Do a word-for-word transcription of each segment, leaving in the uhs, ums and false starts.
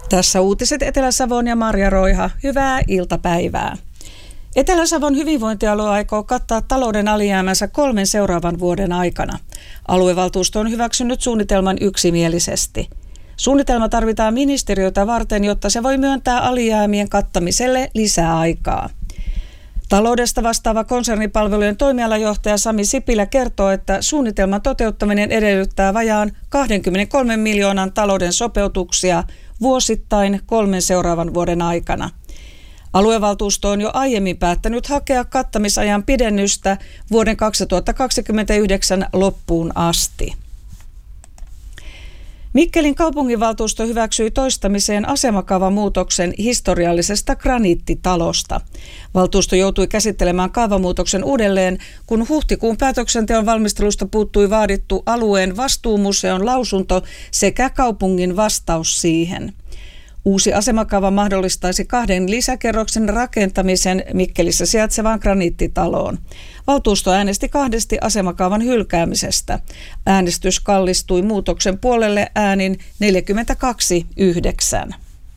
Tässä uutiset Etelä-Savon ja Marja Roiha. Hyvää iltapäivää. Etelä-Savon hyvinvointialue aikoo kattaa talouden alijäämänsä kolmen seuraavan vuoden aikana. Aluevaltuusto on hyväksynyt suunnitelman yksimielisesti. Suunnitelma tarvitaan ministeriötä varten, jotta se voi myöntää alijäämien kattamiselle lisää aikaa. Taloudesta vastaava konsernipalvelujen toimialajohtaja Sami Sipilä kertoo, että suunnitelman toteuttaminen edellyttää vajaan kaksikymmentäkolme miljoonan talouden sopeutuksia vuosittain kolmen seuraavan vuoden aikana. Aluevaltuusto on jo aiemmin päättänyt hakea kattamisajan pidennystä vuoden kaksituhattakaksikymmentäyhdeksän loppuun asti. Mikkelin kaupunginvaltuusto hyväksyi toistamiseen asemakaavamuutoksen historiallisesta graniittitalosta. Valtuusto joutui käsittelemään kaavamuutoksen uudelleen, kun huhtikuun päätöksenteon valmistelusta puuttui vaadittu alueen vastuumuseon lausunto sekä kaupungin vastaus siihen. Uusi asemakaava mahdollistaisi kahden lisäkerroksen rakentamisen Mikkelissä sijaitsevaan graniittitaloon. Valtuusto äänesti kahdesti asemakaavan hylkäämisestä. Äänestys kallistui muutoksen puolelle äänin neljäkymmentäkaksi yhdeksän.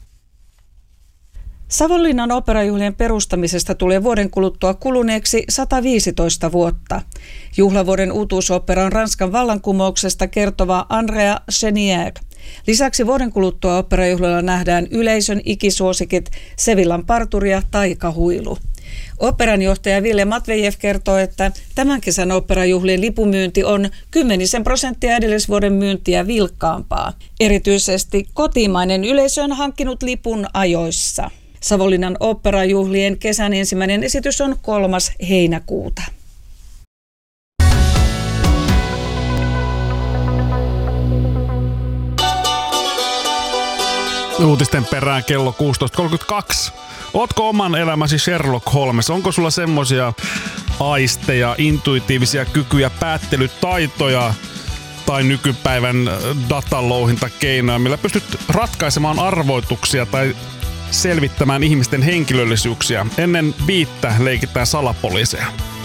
Savonlinnan oopperajuhlien perustamisesta tulee vuoden kuluttua kuluneeksi sata viisitoista vuotta. Juhlavuoden uutuusooppera on Ranskan vallankumouksesta kertova Andrea Chenier. Lisäksi vuoden kuluttua oopperajuhlilla nähdään yleisön ikisuosikit Sevillan parturi ja taikahuilu. Oopperan johtaja Ville Matvejev kertoo, että tämän kesän oopperajuhlien lipumyynti on kymmenisen prosenttia edellisvuoden myyntiä vilkkaampaa. Erityisesti kotimainen yleisö on hankkinut lipun ajoissa. Savonlinnan oopperajuhlien kesän ensimmäinen esitys on kolmas heinäkuuta. Uutisten perään kello kuusitoista kolmekymmentäkaksi. Ootko oman elämäsi Sherlock Holmes? Onko sulla semmosia aisteja, intuitiivisia kykyjä, päättelytaitoja tai nykypäivän datalouhintakeinoja, millä pystyt ratkaisemaan arvoituksia tai selvittämään ihmisten henkilöllisyyksiä? Ennen viittä leikitään salapoliiseja.